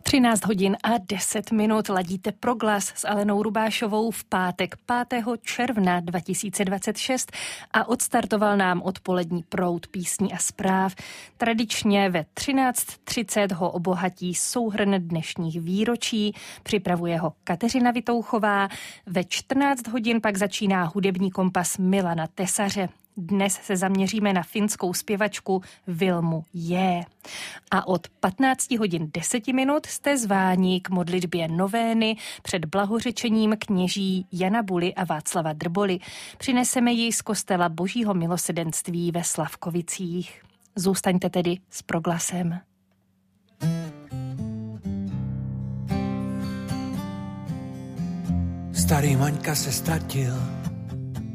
13 hodin a 10 minut ladíte Proglas s Alenou Rubášovou v pátek 5. června 2026 a odstartoval nám odpolední proud písní a zpráv. Tradičně ve 13:30 ho obohatí souhrn dnešních výročí, připravuje ho Kateřina Vitouchová. Ve 14 hodin pak začíná hudební kompas Milana Tesaře. Dnes se zaměříme na finskou zpěvačku Vilmu J. A od 15 hodin 10 minut jste zváni k modlitbě novény před blahořečením kněží Jana Buly a Václava Drboly. Přineseme ji z kostela Božího milosedenství ve Slavkovicích. Zůstaňte tedy s Proglasem. Starý Maňka se ztratil,